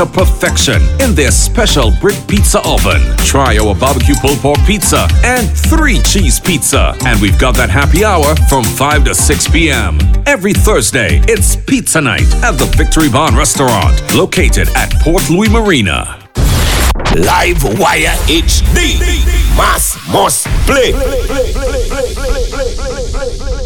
to perfection in their special brick pizza oven. Try our barbecue pulled pork pizza and 3 cheese pizza. And we've got that happy hour from 5 to 6 p.m. Every Thursday, it's Pizza Night at the Victory Barn Restaurant, located at Port Louis Marina. Live Wire HD. Mass must play.